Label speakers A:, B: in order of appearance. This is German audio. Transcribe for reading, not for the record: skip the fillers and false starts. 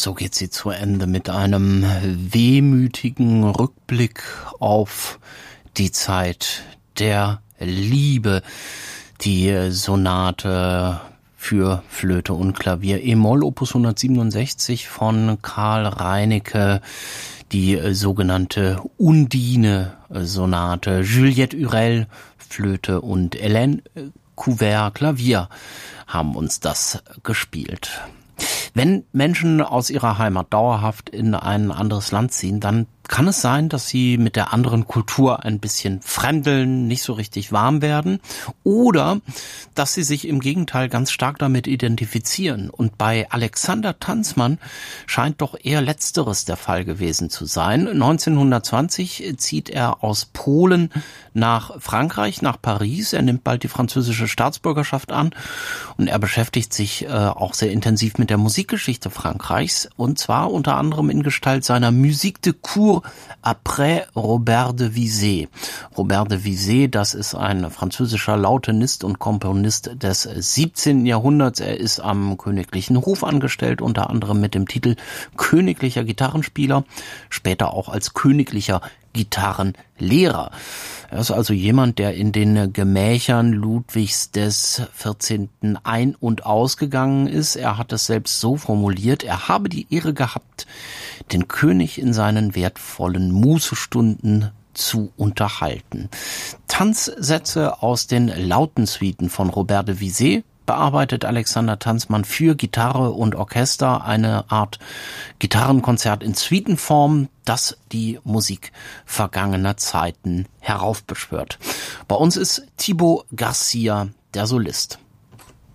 A: So geht sie zu Ende mit einem wehmütigen Rückblick auf die Zeit der Liebe. Die Sonate für Flöte und Klavier E-Moll Opus 167 von Karl Reinecke, die sogenannte Undine-Sonate. Juliette Hurel, Flöte, und Hélène Couvert, Klavier, haben uns das gespielt. Wenn Menschen aus ihrer Heimat dauerhaft in ein anderes Land ziehen, dann kann es sein, dass sie mit der anderen Kultur ein bisschen fremdeln, nicht so richtig warm werden, oder dass sie sich im Gegenteil ganz stark damit identifizieren. Und bei Alexander Tanzmann scheint doch eher Letzteres der Fall gewesen zu sein. 1920 zieht er aus Polen nach Frankreich, nach Paris. Er nimmt bald die französische Staatsbürgerschaft an und er beschäftigt sich auch sehr intensiv mit der Musikgeschichte Frankreichs, und zwar unter anderem in Gestalt seiner Musique de Cour après Robert de Visé. Robert de Visé, das ist ein französischer Lautenist und Komponist des 17. Jahrhunderts. Er ist am königlichen Hof angestellt, unter anderem mit dem Titel königlicher Gitarrenspieler, später auch als königlicher Gitarrenlehrer. Er ist also jemand, der in den Gemächern Ludwigs des 14. ein- und ausgegangen ist. Er hat es selbst so formuliert: Er habe die Ehre gehabt, den König in seinen wertvollen Mußestunden zu unterhalten. Tanzsätze aus den Lautensuiten von Robert de Visé bearbeitet Alexander Tanzmann für Gitarre und Orchester, eine Art Gitarrenkonzert in Suitenform, das die Musik vergangener Zeiten heraufbeschwört. Bei uns ist Thibaut Garcia der Solist.